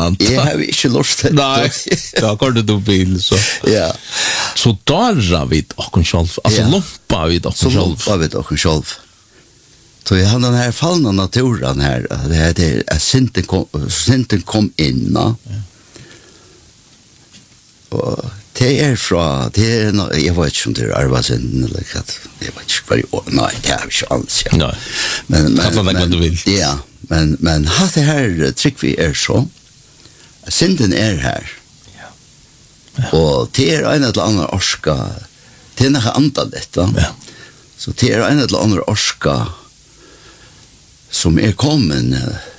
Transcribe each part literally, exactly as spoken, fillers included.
bilen. Jag har inte lust till. Nej, då går det du bil så. Ja. Så där vi och själv. Alltså Ja. lompa vi och Så själv. lompa vi och själv. Så jag har den här fallna naturen här. Det här det är synten kom, synten kom in. Ja. Och det är från, det är, jag vet inte om det är arbetsynden eller att, jag vet inte vad det är, nej, det är inte alls. Ja. Nej. Men, men, Kalla det vad du vill. Ja, men, men ha det här tryck vi är så, synden är här. Ja. Ja. Och det är en eller annan orska, det är något annat detta. Ja. Så det är en eller annan orska som är kommen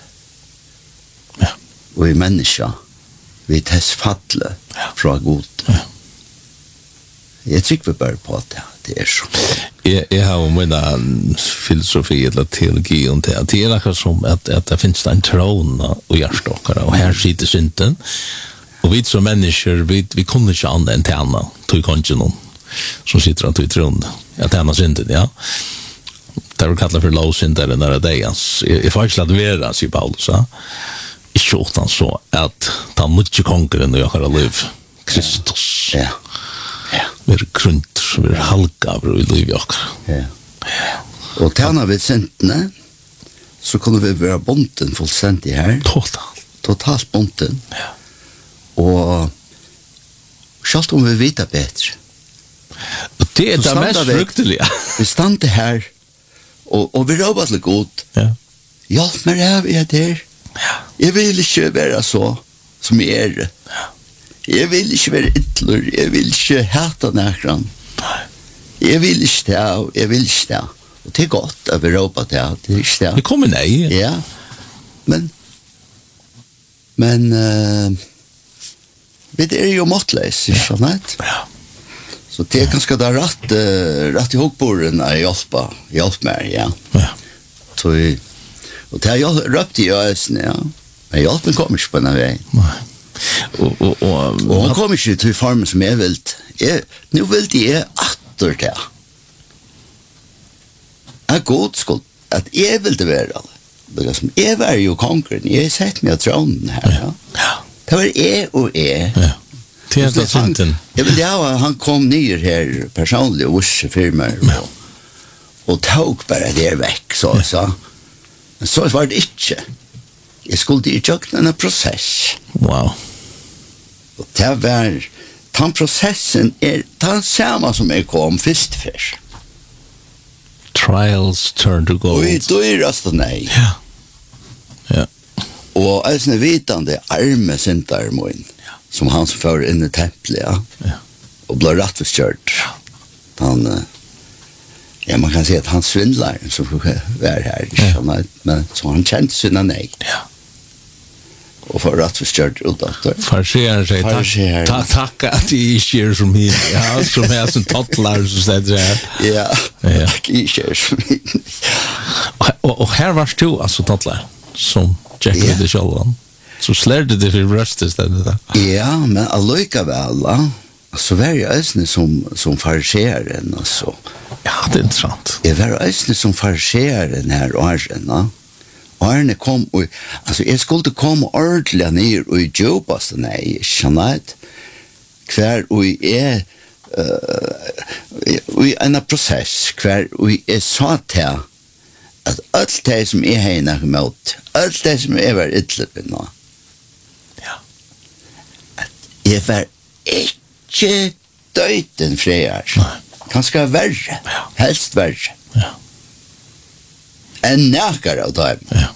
Ja. och i människa vid dess falle Ja. från god. Ja. Jag tycker bara på att det är så. Jag, jag har mina filosofi eller teologi om det. Det är något som att, att det finns en tron och hjärtstockare och här sitter synten. Och vi som människor, vi, vi kunde inte använda en tjäna. Tog kanske någon som sitter och i tron. Jag tjänar synten, ja. Det är kallat för lovsynd eller nära dig. Jag får inte ladvera, säger Paulus. Ja. Ikke utan så at ta mycket konkurren i våra liv. Kristus. Ja. Ja. Vi är krunt, vi är halka i liv i våra. Ja. Och tjänar vi syntene, så kunde vi vara bonten fullständigt här. Totalt. Totalt bonten. Ja. Och självt om vi vet bättre. Och det är Så det mest stannar vi- frukteliga. Vi stannar här och, och vi råbar till god. Ja. Hjälp mig här, jag är där. Ja. Jeg vil ikke være så som jeg er. Jeg vil ikke være ytler, jeg vil ikke hata nækran. Jeg vil ikke det, jeg vil ikke det. Og det er godt at vi råper det, det er ikke Vi det. kommer nej. Ja, men, men, uh, vi er jo måttleis, ikke sant? Ja. Så det er ganske da rett, uh, rett i hokboren er hjelpa, hjelp meg, ja. Ja. Så vi, og det har jeg røpt i øsene, ja. Men hjelpen kommer ikke på denne veien. Nej. Och och och Og han kom ikke til formen som jeg vil. Jeg, nå vil jeg atter det. Jeg god skuld at jeg vil det være. Liksom, jeg var jo konkurren. Jeg har sett meg av tronen her. Ja. Ja. Det var jeg og jeg. Ja. Det är Så det han- synten. Jeg vil ha, han kom ner her personlig og visse firmer. Og, og tog bare det vekk, så så. Men så var det ikke. Jeg skulle i tjøkken en prosess. Wow. Og det var, den prosessen er den samme som jeg kom først først. Trials turn to gold. Og i døyreste nei. Ja. Ja. Og jeg er vitande arme sintar min, som han som fører inn i tempelet, ja. Ja. Og ble rattforstjørt. Han, eh, ja, man kan si at han svindlar som får være her, Ja. ja. Men så han kjente sinna nei. Ja. Og får rattforstjørt utdatter. Farserar sig. Farserar. Tack tack att det sker som hin. Ja, som är som tottlar så sätter här. Ja, Ja. ikke kjær som min. Och, och, och här var du alltså tottlar som Jack Ja. yeah. det själva. Så slärde det för röst istället där. Ja, men allikevel, så var jeg øsne som, som fariseren, altså. Ja, det är intressant. Jeg var øsne som fariseren her årene. Årene kom, og, altså, jeg skulle komme ordentlig ned og i jobbast, nei, skjønner hver og jeg, uh, i en prosess, hver og jeg sa til at alt det som jeg har nok mot, alt det som jeg var ytterligere nå, Ja. jeg var ikke døyten freier. Nei. Kanskje verre, Ja. helst verre. Ja. En nækere av dem. Ja.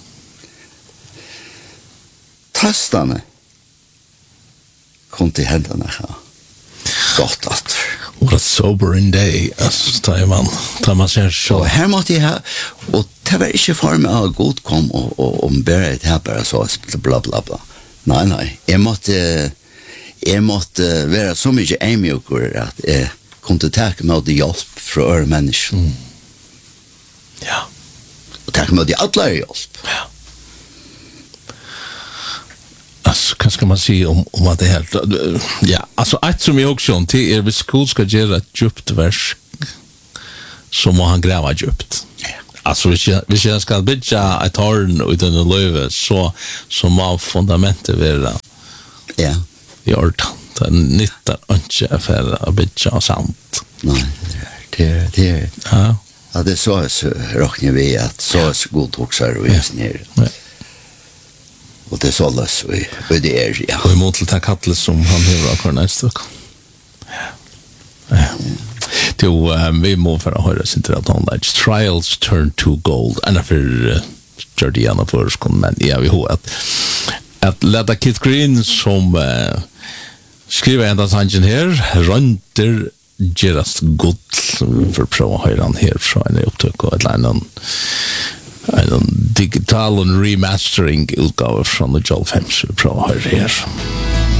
Tastene kom til hendene her. Godt at. What a sobering day. Alltså, tar man, tar man ser så. Og her måtte jeg ha, og det var ikke for meg å god kom og, og, og bare det her bare så, bla bla bla. Nei, nei, jeg måtte, jeg måtte være så mye eimjoker at jeg kunne ta med hjelp fra øre mennesker. Mm. Ja. Og ta med alle hjelp. Ja. Alltså, vad ska man säga om, om att det här... Ja, alltså ett som jag också till är att skol ska göra ett djupt verk så må han gräva djupt. Alltså hvis jag, hvis jag ska bygga ett torn utan en löve så, så må fundamentet vara Ja. gjort. Det nyttar inte för att bygga sant. Nej, det är det är Ja. Ja, det så så räknar vi att så är god också och just ner. Ja. Och det så läs vi för det är ja. Och emot till Kattle som han har kvar nästa vecka. Ja. Ja. Jo, um, vi må för att höra sin till att han like trials turn to gold. And för uh, Jordiana först kom men ja vi har att att Letta Kit Green som uh, skriver ända sanningen här runter gerast gott för prova höra han här så en upptök och ett annan en digital och remastering utgåva från the Joel Femser prova höra här.